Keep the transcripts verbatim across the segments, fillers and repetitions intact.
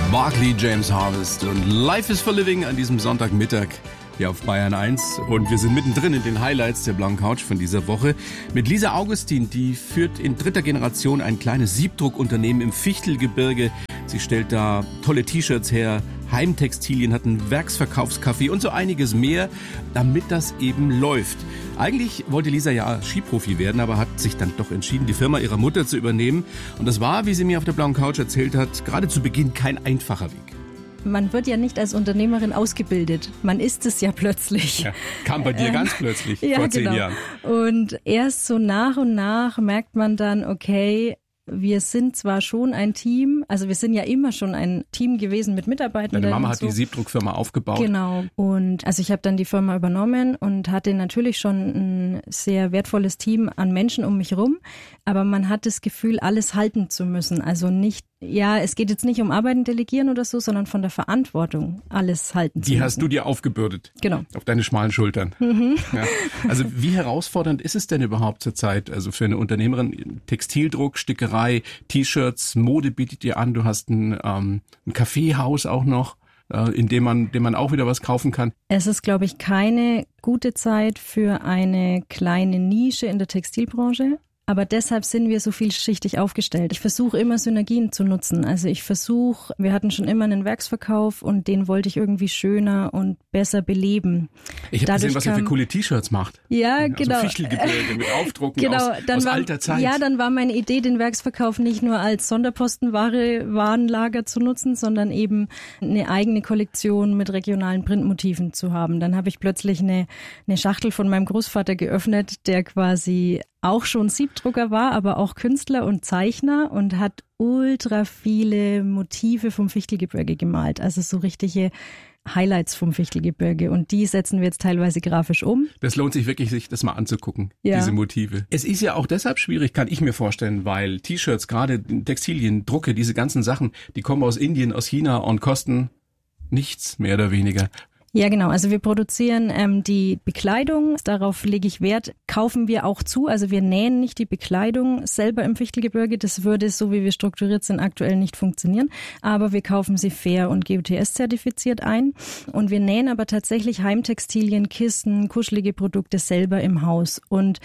Barclay James Harvest und Life is for Living an diesem Sonntagmittag hier auf Bayern eins. Und wir sind mittendrin in den Highlights der blauen Couch von dieser Woche mit Lisa Augustin. Die führt in dritter Generation ein kleines Siebdruckunternehmen im Fichtelgebirge. Sie stellt da tolle T-Shirts her, Heimtextilien, hat einen Werksverkaufscafé und so einiges mehr, damit das eben läuft. Eigentlich wollte Lisa ja Skiprofi werden, aber hat sich dann doch entschieden, die Firma ihrer Mutter zu übernehmen. Und das war, wie sie mir auf der blauen Couch erzählt hat, gerade zu Beginn kein einfacher Weg. Man wird ja nicht als Unternehmerin ausgebildet. Man ist es ja plötzlich. Ja, kam bei dir ähm, ganz plötzlich ja, vor zehn genau. Jahren. Und erst so nach und nach merkt man dann, okay, wir sind zwar schon ein Team, also wir sind ja immer schon ein Team gewesen mit Mitarbeitenden. Deine Mama hat so. die Siebdruckfirma aufgebaut. Genau. Und also ich habe dann die Firma übernommen und hatte natürlich schon ein sehr wertvolles Team an Menschen um mich rum. Aber man hat das Gefühl, alles halten zu müssen. Also nicht, ja, es geht jetzt nicht um Arbeiten delegieren oder so, sondern von der Verantwortung alles halten zu müssen. Die hast du dir aufgebürdet. Genau. Auf deine schmalen Schultern. Mhm. Ja. Also wie herausfordernd ist es denn überhaupt zurzeit? Also für eine Unternehmerin, Textildruck, Stickerei, T-Shirts, Mode bietet dir an. Du hast ein, ähm, ein Kaffeehaus auch noch, äh, in dem man, dem man auch wieder was kaufen kann. Es ist, glaube ich, keine gute Zeit für eine kleine Nische in der Textilbranche. Aber deshalb sind wir so vielschichtig aufgestellt. Ich versuche immer Synergien zu nutzen. Also ich versuche, wir hatten schon immer einen Werksverkauf und den wollte ich irgendwie schöner und besser beleben. Ich habe gesehen, was ihr für coole T-Shirts macht. Ja, also genau. Fichtelgebirge mit Aufdrucken genau, aus, dann aus war, alter Zeit. Ja, dann war meine Idee, den Werksverkauf nicht nur als Sonderpostenware, Warenlager zu nutzen, sondern eben eine eigene Kollektion mit regionalen Printmotiven zu haben. Dann habe ich plötzlich eine, eine Schachtel von meinem Großvater geöffnet, der quasi auch schon Siebdrucker war, aber auch Künstler und Zeichner und hat ultra viele Motive vom Fichtelgebirge gemalt. Also so richtige Highlights vom Fichtelgebirge. Und die setzen wir jetzt teilweise grafisch um. Das lohnt sich wirklich, sich das mal anzugucken, ja. Diese Motive. Es ist ja auch deshalb schwierig, kann ich mir vorstellen, weil T-Shirts, gerade Textilien, Drucke, diese ganzen Sachen, die kommen aus Indien, aus China und kosten nichts, mehr oder weniger. Ja, genau. Also wir produzieren ähm, die Bekleidung. Darauf lege ich Wert. Kaufen wir auch zu. Also wir nähen nicht die Bekleidung selber im Fichtelgebirge. Das würde, so wie wir strukturiert sind, aktuell nicht funktionieren. Aber wir kaufen sie fair und G O T S-zertifiziert ein. Und wir nähen aber tatsächlich Heimtextilien, Kissen, kuschelige Produkte selber im Haus. Und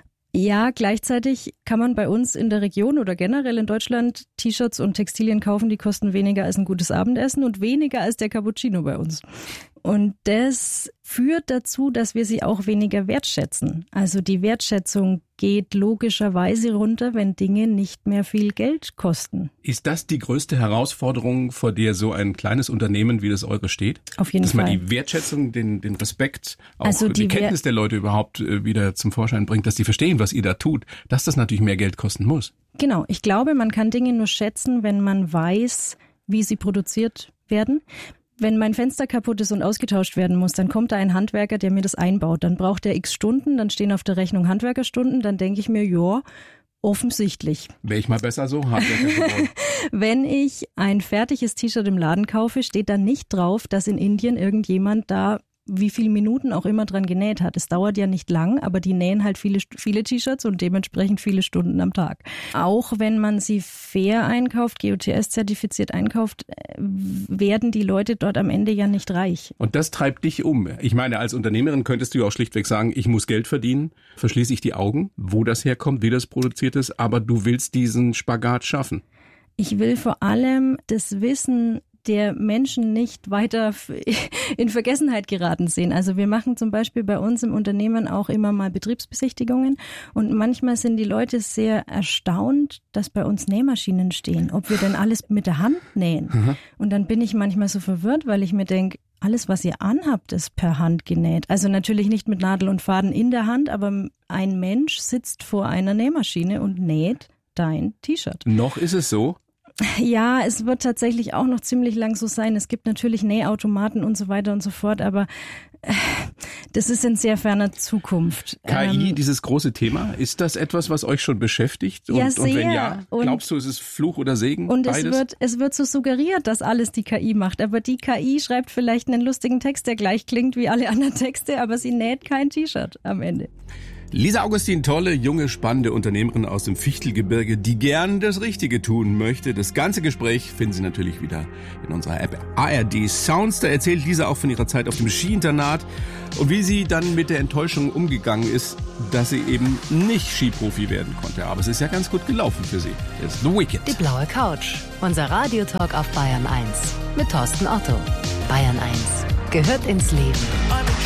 ja, gleichzeitig kann man bei uns in der Region oder generell in Deutschland T-Shirts und Textilien kaufen, die kosten weniger als ein gutes Abendessen und weniger als der Cappuccino bei uns. Und das führt dazu, dass wir sie auch weniger wertschätzen. Also die Wertschätzung geht logischerweise runter, wenn Dinge nicht mehr viel Geld kosten. Ist das die größte Herausforderung, vor der so ein kleines Unternehmen wie das eure steht? Auf jeden Dass Fall. Dass man die Wertschätzung, den, den Respekt, auch also die, die Kenntnis der Leute überhaupt wieder zum Vorschein bringt, dass die verstehen, was ihr da tut, dass das natürlich mehr Geld kosten muss. Genau. Ich glaube, man kann Dinge nur schätzen, wenn man weiß, wie sie produziert werden. Wenn mein Fenster kaputt ist und ausgetauscht werden muss, dann kommt da ein Handwerker, der mir das einbaut. Dann braucht er x Stunden, dann stehen auf der Rechnung Handwerkerstunden, dann denke ich mir, ja, offensichtlich. Wäre ich mal besser so, Handwerker geworden. Wenn ich ein fertiges T-Shirt im Laden kaufe, steht da nicht drauf, dass in Indien irgendjemand da wie viele Minuten auch immer dran genäht hat. Es dauert ja nicht lang, aber die nähen halt viele, viele T-Shirts und dementsprechend viele Stunden am Tag. Auch wenn man sie fair einkauft, G O T S-zertifiziert einkauft, werden die Leute dort am Ende ja nicht reich. Und das treibt dich um. Ich meine, als Unternehmerin könntest du ja auch schlichtweg sagen, ich muss Geld verdienen, verschließe ich die Augen, wo das herkommt, wie das produziert ist, aber du willst diesen Spagat schaffen. Ich will vor allem das Wissen der Menschen nicht weiter in Vergessenheit geraten sehen. Also wir machen zum Beispiel bei uns im Unternehmen auch immer mal Betriebsbesichtigungen und manchmal sind die Leute sehr erstaunt, dass bei uns Nähmaschinen stehen, ob wir denn alles mit der Hand nähen. Mhm. Und dann bin ich manchmal so verwirrt, weil ich mir denke, alles, was ihr anhabt, ist per Hand genäht. Also natürlich nicht mit Nadel und Faden in der Hand, aber ein Mensch sitzt vor einer Nähmaschine und näht dein T-Shirt. Noch ist es so? Ja, es wird tatsächlich auch noch ziemlich lang so sein. Es gibt natürlich Nähautomaten und so weiter und so fort, aber äh, das ist in sehr ferner Zukunft. K I, ähm, dieses große Thema, ist das etwas, was euch schon beschäftigt? Und, ja, sehr. und wenn ja, glaubst und, du, ist es Fluch oder Segen? Und beides? es wird, es wird so suggeriert, dass alles die K I macht. Aber die K I schreibt vielleicht einen lustigen Text, der gleich klingt wie alle anderen Texte, aber sie näht kein T-Shirt am Ende. Lisa Augustin, tolle, junge, spannende Unternehmerin aus dem Fichtelgebirge, die gern das Richtige tun möchte. Das ganze Gespräch finden Sie natürlich wieder in unserer App A R D Sounds. Da erzählt Lisa auch von ihrer Zeit auf dem Skiinternat und wie sie dann mit der Enttäuschung umgegangen ist, dass sie eben nicht Skiprofi werden konnte. Aber es ist ja ganz gut gelaufen für sie. Das ist The Wicked. Die blaue Couch, unser Radiotalk auf Bayern eins mit Thorsten Otto. Bayern eins gehört ins Leben.